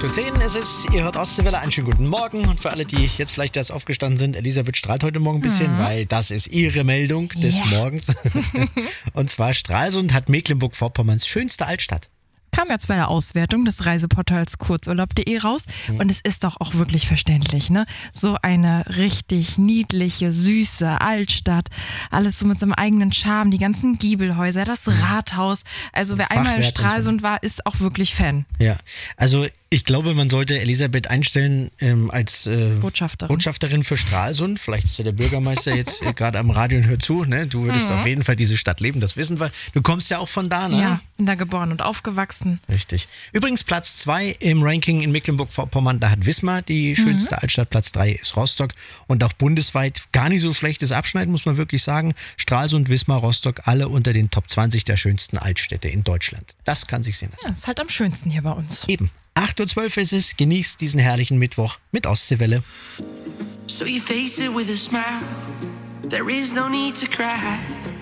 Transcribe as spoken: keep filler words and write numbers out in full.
acht Uhr zehn ist es, ihr hört Ostseewelle, einen schönen guten Morgen. Und für alle, die jetzt vielleicht erst aufgestanden sind, Elisabeth strahlt heute Morgen ein bisschen, mhm. weil das ist ihre Meldung des yeah. Morgens. Und zwar Stralsund hat Mecklenburg-Vorpommerns schönste Altstadt. Kam jetzt bei der Auswertung des Reiseportals kurzurlaub punkt de raus und es ist doch auch wirklich verständlich, ne? So eine richtig niedliche, süße Altstadt, alles so mit seinem eigenen Charme, die ganzen Giebelhäuser, das Rathaus, also wer einmal in Stralsund war, ist auch wirklich Fan. Ja, also ich glaube, man sollte Elisabeth einstellen ähm, als äh, Botschafterin. Botschafterin für Stralsund. Vielleicht ist ja der Bürgermeister jetzt äh, gerade am Radio und hört zu. Ne? Du würdest mhm. auf jeden Fall diese Stadt leben, das wissen wir. Du kommst ja auch von da, ne? Ja, bin da geboren und aufgewachsen. Richtig. Übrigens Platz zwei im Ranking in Mecklenburg-Vorpommern, da hat Wismar die schönste mhm. Altstadt. Platz drei ist Rostock. Und auch bundesweit gar nicht so schlechtes Abschneiden, muss man wirklich sagen. Stralsund, Wismar, Rostock, alle unter den Top zwanzig der schönsten Altstädte in Deutschland. Das kann sich sehen lassen. Ja, ist halt am schönsten hier bei uns. Eben. acht Uhr zwölf ist es, genießt diesen herrlichen Mittwoch mit Ostseewelle. So you face it with a smile, there is no need to cry.